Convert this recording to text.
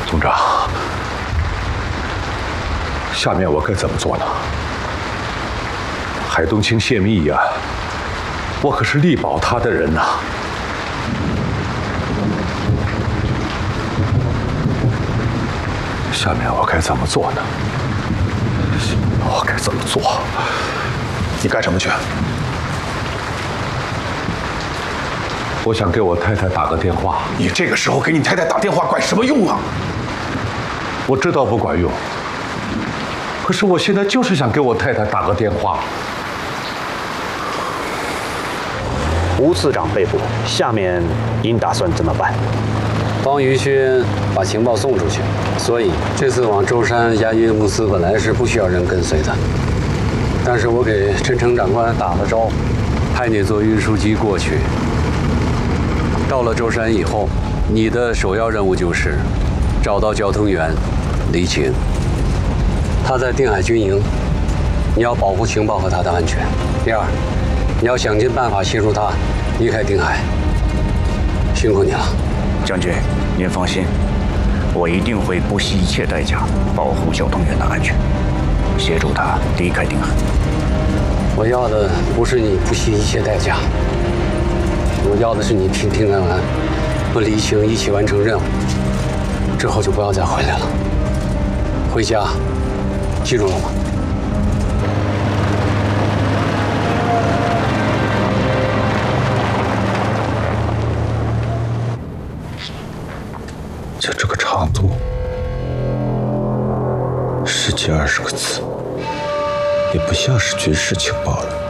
总长，下面我该怎么做呢？海东青泄密一案，我可是力保他的人呐。下面我该怎么做呢？我该怎么做？ 你干什么去？ 我想给我太太打个电话。 你这个时候给你太太打电话管什么用啊？ 我知道不管用，可是我现在就是想给我太太打个电话。 吴次长被捕，下面您打算怎么办？ 帮于勋把情报送出去，所以这次往舟山押运公司本来是不需要人跟随的，但是我给陈诚长官打了招呼，派你坐运输机过去。到了舟山以后，你的首要任务就是找到交通员黎晴，他在定海军营，你要保护情报和他的安全。第二，你要想尽办法协助他离开定海。辛苦你了。 将军，您放心，我一定会不惜一切代价保护交通员的安全，协助他离开定海。 我要的不是你不惜一切代价，我要的是你平平安安和黎晴一起完成任务，之后就不要再回来了。回家，记住了吗？ 就这个长度，10几20个字，也不像是军事情报了。